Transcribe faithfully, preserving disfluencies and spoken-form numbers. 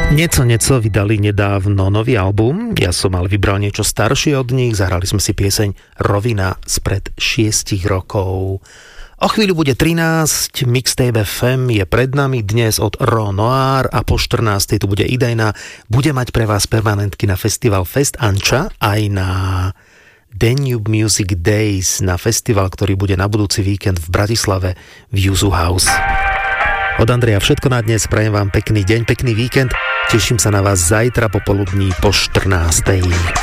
Nieco, nieco vydali nedávno nový album. Ja som mal vybral niečo staršie od nich. Zahrali sme si pieseň Rovina spred šiestich rokov. O chvíľu bude trinásť, Mixtape ef em je pred nami dnes od Raw Noir a po štrnástej tu bude Idejna. Bude mať pre vás permanentky na festival Fest Anča aj na Danube Music Days, na festival, ktorý bude na budúci víkend v Bratislave v Juzu House. Od Andreja všetko na dnes, prajem vám pekný deň, pekný víkend. Teším sa na vás zajtra popoludní po štrnástej.